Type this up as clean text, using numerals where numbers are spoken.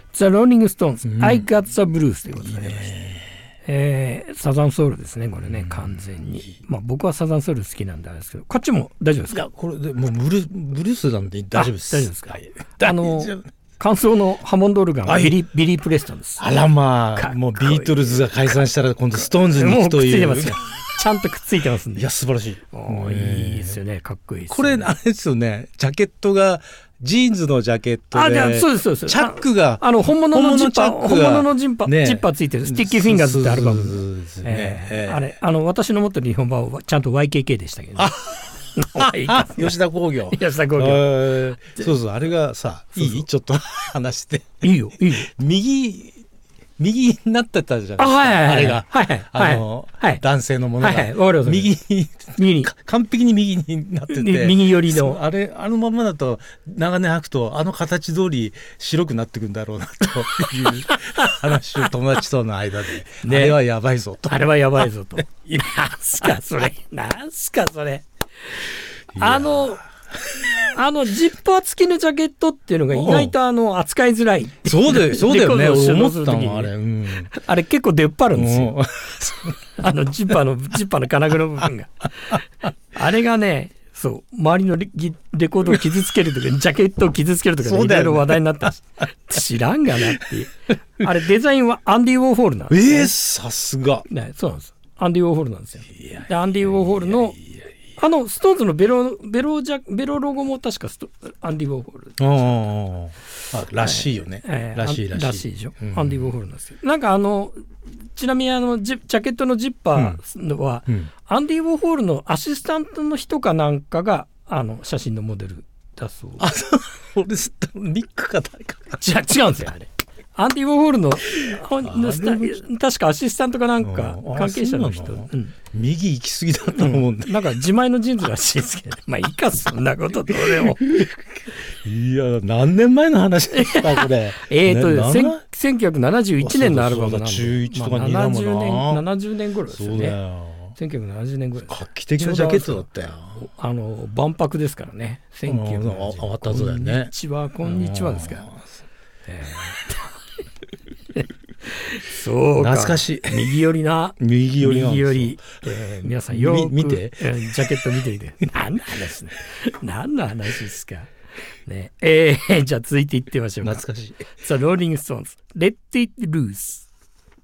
The Rolling Stones、I Got the Blues ということになりました。サザンソウルですねこれね、完全に。まあ僕はサザンソウル好きなんであれですけど、こっちも大丈夫ですか？ いやこれでもうブルースなんで大丈夫です。 大丈夫ですか？ 大丈夫。 感想のハモンドオルガンはビリー・プレストンです。 あらまあ、もうビートルズが解散したら今度ストーンズに行くという。 もうくっついてますよ。ちゃんとくっついてますんで。 いや素晴らしい。 いいですよね、かっこいいです、ね。 これあれですよね、ジャケットがジーンズのジャケットで、 そうですチャックが本物のジッパー、 ね、 ジッパーついてるスティッキーフィンガーズってアルバム。あれ私の持ってる日本版はちゃんと YKK でしたけど、ね。 吉田工業。そうそう、あれがさ、いい？ちょっと話して。 いいよ。 右になってたじゃないですか。あれが、男性のものが右に完璧に右になってて、 右寄りのあのままだと長年履くとあの形通り白くなってくんだろうなという話を友達との間で、あれはやばいぞと。なんすかそれ。 ジッパー付きのジャケットっていうのが意外と扱いづらい。 そうだよね。思ったのあれ。 あれ結構出っ張るんですよ。ジッパーの金具の部分が。あれがね、そう周りのレコードを傷つけるとか、ジャケットを傷つけるとか、いろいろ話題になったし、知らんがなっていう。あれデザインはアンディ・ウォーホールなんですね。 さすが。 ね、そうなんです。アンディ・ウォーホールなんですよ。でアンディ・ウォーホールのストーンズのベロロゴも確かアンディ・ウォーホール。 らしいよね。らしいでしょ。アンディ・ウォーホールなんですよ。なんかちなみにジャケットのジッパーは、アンディ・ウォーホールのアシスタントの人かなんかが写真のモデルだそう。 俺ニックか誰か。 違うんですよあれ。アンディ・ウォーホールの確かアシスタントかなんか関係者の人、 右行き過ぎだと思うんだ、 なんか自前のジーンズらしいですけど、まあいいか、そんなことどうでも。 いや何年前の話ですかこれ。 1971年のアルバムなんで、 中1とか2だもんな。 70年頃ですよね。 そうだよ、 1970年頃。 画期的なジャケットだったよ。 万博ですからね。 慌たずだよね。 こんにちはですから。そうか、 懐かしい。 右寄り。皆さんよく見て、 ジャケット見てみて。何の話ですかね。じゃあ続いていってみましょうか。 懐かしい。 さあ、ローリングストーンズ、Let It Loose。